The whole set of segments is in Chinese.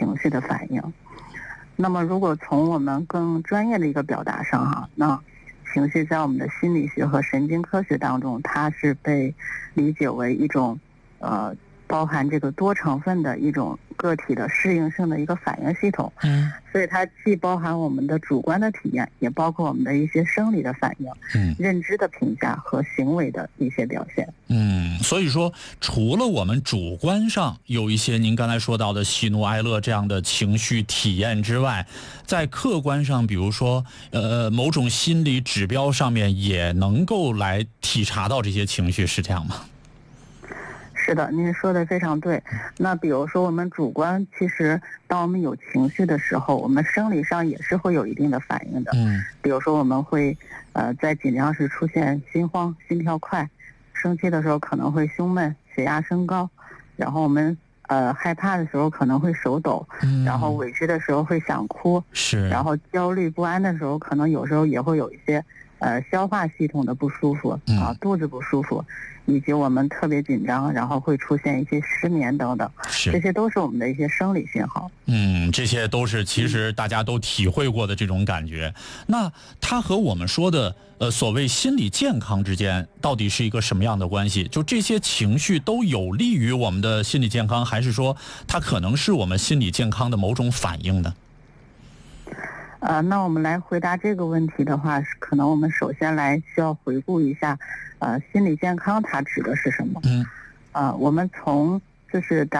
情绪的反应。那么如果从我们更专业的一个表达上哈，那情绪在我们的心理学和神经科学当中，它是被理解为一种包含这个多成分的一种个体的适应性的一个反应系统。所以它既包含我们的主观的体验，也包括我们的一些生理的反应，认知的评价和行为的一些表现。 所以说除了我们主观上有一些您刚才说到的喜怒哀乐这样的情绪体验之外，在客观上比如说某种心理指标上面也能够来体察到这些情绪，是这样吗？ 是的，您说的非常对。那比如说我们主观，其实当我们有情绪的时候，我们生理上也是会有一定的反应的。比如说我们会在紧张时出现心慌、心跳快，生气的时候可能会胸闷、血压升高，然后我们害怕的时候可能会手抖，然后委屈的时候会想哭，然后焦虑不安的时候可能有时候也会有一些消化系统的不舒服肚子不舒服，以及我们特别紧张，然后会出现一些失眠等等，这些都是我们的一些生理信号。 这些都是其实大家都体会过的这种感觉。那它和我们说的所谓心理健康之间到底是一个什么样的关系？就这些情绪都有利于我们的心理健康，还是说它可能是我们心理健康的某种反应呢？ 那我们来回答这个问题的话，可能我们首先来需要回顾一下，心理健康它指的是什么？我们从就是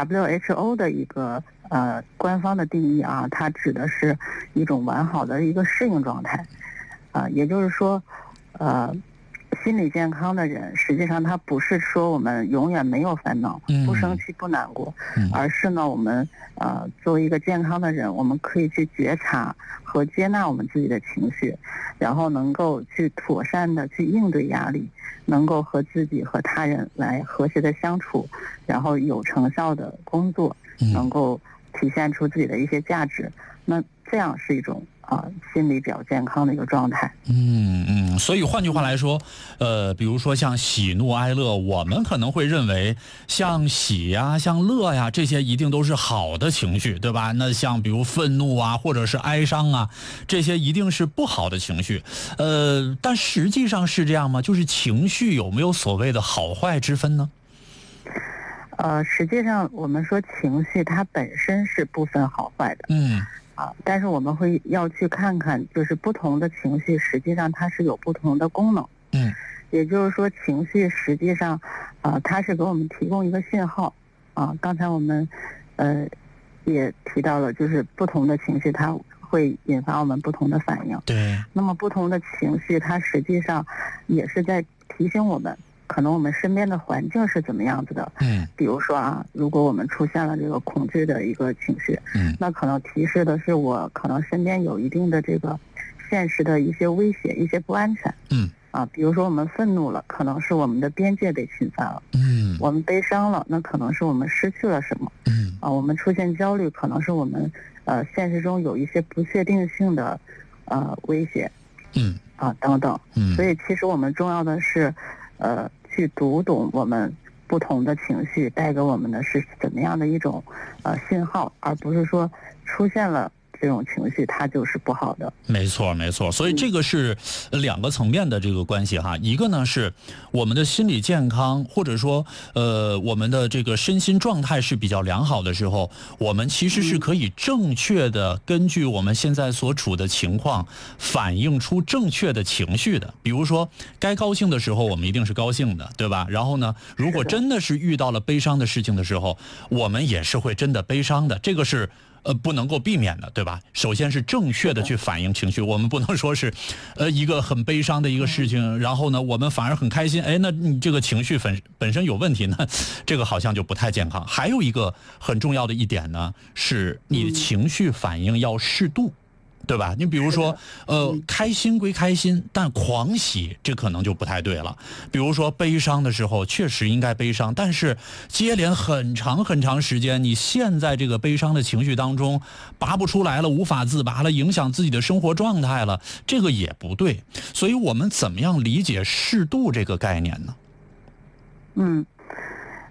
WHO 的一个官方的定义啊，它指的是一种完好的一个适应状态，也就是说，心理健康的人，实际上他不是说我们永远没有烦恼，不生气不难过，而是呢我们作为一个健康的人，我们可以去觉察和接纳我们自己的情绪，然后能够去妥善的去应对压力，能够和自己和他人来和谐的相处，然后有成效的工作，能够体现出自己的一些价值。那这样是一种心理比较健康的一个状态。 所以换句话来说，比如说像喜怒哀乐，我们可能会认为像喜呀、像乐呀，这些一定都是好的情绪，对吧？那像比如愤怒啊，或者是哀伤啊，这些一定是不好的情绪。但实际上是这样吗？就是情绪有没有所谓的好坏之分呢？ 实际上我们说情绪它本身是不分好坏的。但是我们要去看看，就是不同的情绪实际上它是有不同的功能。也就是说情绪实际上它是给我们提供一个信号。刚才我们也提到了，就是不同的情绪它会引发我们不同的反应。 对。 那么不同的情绪它实际上也是在提醒我们，可能我们身边的环境是怎么样子的。比如说如果我们出现了这个恐惧的一个情绪，那可能提示的是我可能身边有一定的这个现实的一些威胁，一些不安全。比如说我们愤怒了，可能是我们的边界被侵犯了。我们悲伤了，那可能是我们失去了什么。我们出现焦虑，可能是我们现实中有一些不确定性的威胁。等等。所以其实我们重要的是去读懂我们不同的情绪带给我们的是怎么样的一种信号，而不是说出现了这种情绪它就是不好的。 没错没错，所以这个是两个层面的这个关系哈。一个呢是我们的心理健康，或者说我们的这个身心状态是比较良好的时候，我们其实是可以正确的根据我们现在所处的情况反映出正确的情绪的。比如说该高兴的时候我们一定是高兴的，对吧？然后呢，如果真的是遇到了悲伤的事情的时候，我们也是会真的悲伤的，这个是不能够避免的，对吧？首先是正确的去反映情绪，我们不能说是一个很悲伤的一个事情，然后呢我们反而很开心，那你这个情绪本身有问题呢，这个好像就不太健康。还有一个很重要的一点呢，是你的情绪反应要适度，对吧？你比如说开心归开心，但狂喜这可能就不太对了。比如说悲伤的时候确实应该悲伤，但是接连很长很长时间你陷在这个悲伤的情绪当中拔不出来了，无法自拔了，影响自己的生活状态了，这个也不对。所以我们怎么样理解适度这个概念呢？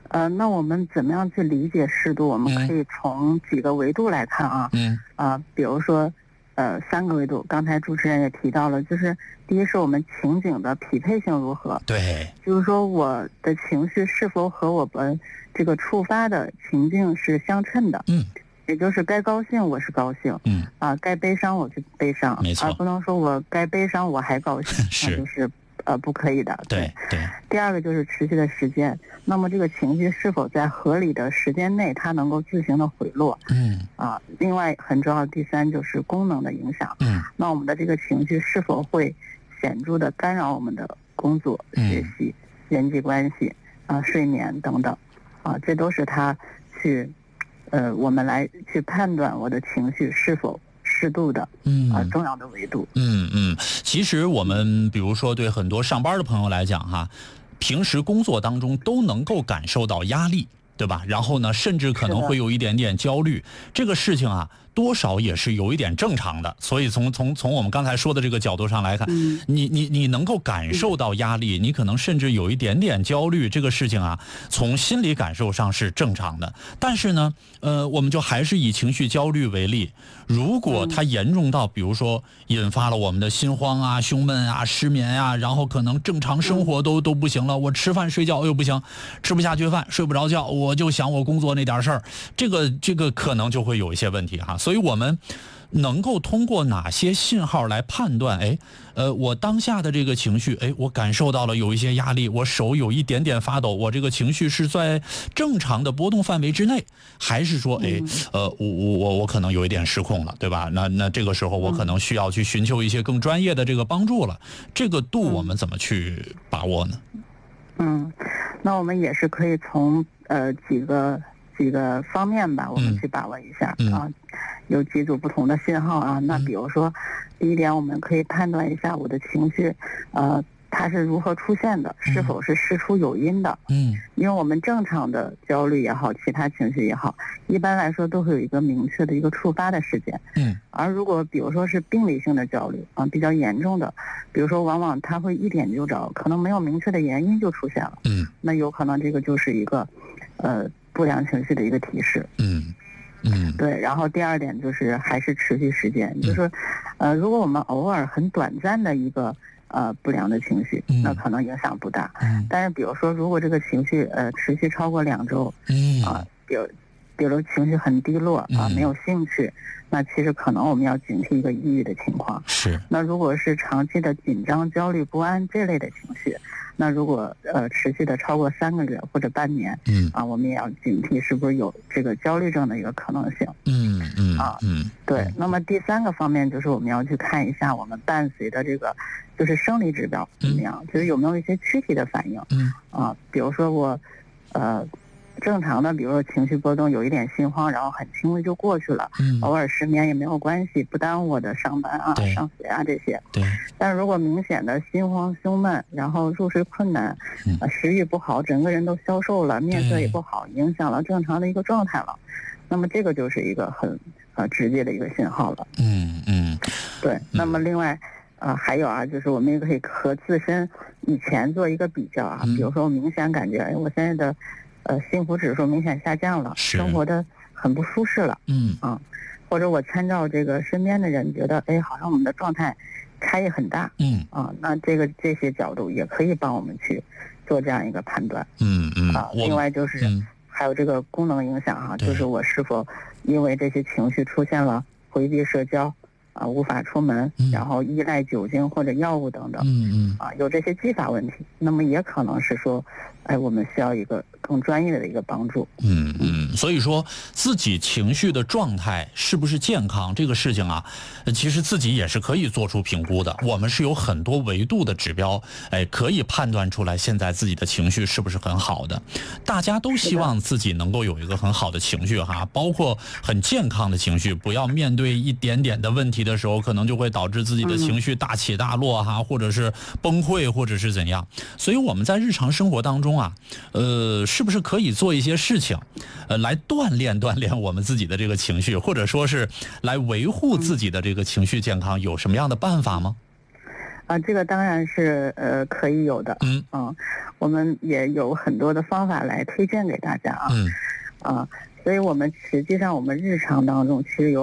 那我们怎么样去理解适度？我们可以从几个维度来看啊。比如说3个维度，刚才主持人也提到了，就是第一是我们情景的匹配性如何， 对， 就是说我的情绪是否和我们这个触发的情境是相称的，也就是该高兴我是高兴，该悲伤我就悲伤， 没错， 而不能说我该悲伤我还高兴，那就是不可以的。 对。 第二个就是持续的时间，那么这个情绪是否在合理的时间内它能够自行的回落，另外很重要的第3就是功能的影响，那我们的这个情绪是否会显著的干扰我们的工作、学习、人际关系睡眠等等这都是它去我们来去判断我的情绪是否适度的重要的维度。 其实我们比如说对很多上班的朋友来讲哈，平时工作当中都能够感受到压力，对吧？然后呢，甚至可能会有一点点焦虑，这个事情啊多少也是有一点正常的。所以从我们刚才说的这个角度上来看，你能够感受到压力，你可能甚至有一点点焦虑，这个事情啊从心理感受上是正常的。但是呢我们就还是以情绪焦虑为例，如果它严重到比如说引发了我们的心慌啊、胸闷啊、失眠啊，然后可能正常生活都不行了，我吃饭睡觉又不行，吃不下去饭，睡不着觉，我就想我工作那点事儿，这个可能就会有一些问题哈。所以我们能够通过哪些信号来判断我当下的这个情绪我感受到了有一些压力，我手有一点点发抖，我这个情绪是在正常的波动范围之内，还是说我可能有一点失控了，对吧？那这个时候我可能需要去寻求一些更专业的这个帮助了，这个度我们怎么去把握呢？ 那我们也是可以从几个方面吧，我们去把握一下有几组不同的信号那比如说第一点，我们可以判断一下我的情绪它是如何出现的，是否是事出有因的。因为我们正常的焦虑也好，其他情绪也好，一般来说都会有一个明确的一个触发的事件。而如果比如说是病理性的焦虑比较严重的，比如说往往它会一点就着，可能没有明确的原因就出现了。那有可能这个就是一个不良情绪的一个提示。对。然后第二点就是还是持续时间，就是如果我们偶尔很短暂的一个不良的情绪，那可能影响不大。但是比如说如果这个情绪持续超过2周比如情绪很低落没有兴趣，那其实可能我们要警惕一个抑郁的情况。 是。 那如果是长期的紧张、焦虑、不安这类的情绪，那如果持续的超过3个月或者半年我们也要警惕是不是有这个焦虑症的一个可能性。对。那么第3个方面就是我们要去看一下我们伴随的这个就是生理指标怎么样，就是有没有一些躯体的反应。比如说我正常的，比如说情绪波动，有一点心慌，然后很轻微就过去了，偶尔失眠也没有关系，不耽误我的上班上学这些。 对。 但是如果明显的心慌、胸闷，然后入睡困难，食欲不好，整个人都消瘦了，面色也不好，影响了正常的一个状态了，那么这个就是一个很直接的一个信号了。对。那么另外还有就是我们也可以和自身以前做一个比较比如说我明显感觉我现在的幸福指数明显下降了，生活的很不舒适了。或者我参照这个身边的人，觉得好像我们的状态差异很大。那这些角度也可以帮我们去做这样一个判断。另外就是还有这个功能影响就是我是否因为这些情绪出现了回避社交无法出门，然后依赖酒精或者药物等等。有这些继发问题，那么也可能是说我们需要一个更专业的一个帮助。 所以说自己情绪的状态是不是健康这个事情其实自己也是可以做出评估的。我们是有很多维度的指标可以判断出来现在自己的情绪是不是很好的。大家都希望自己能够有一个很好的情绪包括很健康的情绪，不要面对一点点的问题的时候可能就会导致自己的情绪大起大落或者是崩溃或者是怎样。所以我们在日常生活当中是不是可以做一些事情来锻炼我们自己的这个情绪，或者说是来维护自己的这个情绪健康，有什么样的办法吗？ 这个当然是可以有的。我们也有很多的方法来推荐给大家啊。所以我们实际上我们日常当中其实有